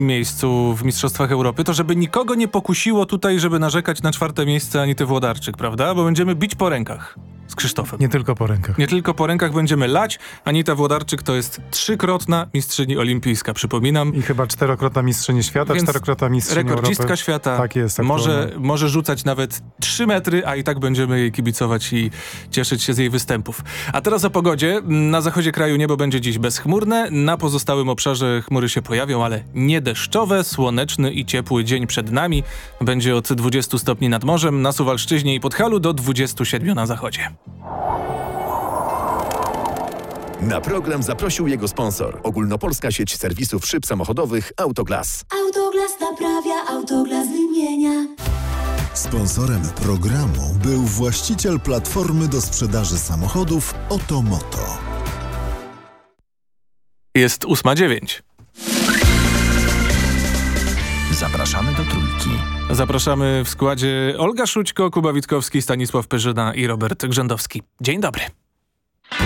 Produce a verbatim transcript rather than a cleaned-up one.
miejscu w Mistrzostwach Europy, to żeby nikogo nie pokusiło tutaj, żeby narzekać na czwarte miejsce Anity Włodarczyk, prawda? Bo będziemy bić po rękach z Krzysztofem. Nie tylko po rękach. Nie tylko po rękach będziemy lać. Anita Włodarczyk to jest trzykrotna mistrzyni olimpijska, przypominam. I chyba czterokrotna mistrzyni świata, Więc czterokrotna mistrzyni rekordzistka Europy. świata. Tak jest. Może, może rzucać nawet trzy metry, a i tak będziemy jej kibicować i cieszyć się z jej występów. A teraz o pogodzie. Na zachodzie kraju niebo będzie dziś bezchmurne. Na pozostałym obszarze chmury się pojawią, ale nie deszczowe. Słoneczny i ciepły dzień przed nami. Będzie od dwudziestu stopni nad morzem, na Suwalszczyźnie i Podhalu do dwudziestu siedmiu na zachodzie. Na program zaprosił jego sponsor. Ogólnopolska sieć serwisów szyb samochodowych Autoglas. Autoglas naprawia, Autoglas wymienia. Sponsorem programu był właściciel platformy do sprzedaży samochodów Otomoto. Jest ósma dziewięć. Zapraszamy do Trójki. Zapraszamy w składzie Olga Szućko, Kuba Witkowski, Stanisław Pyrzyna i Robert Grzędowski. Dzień dobry.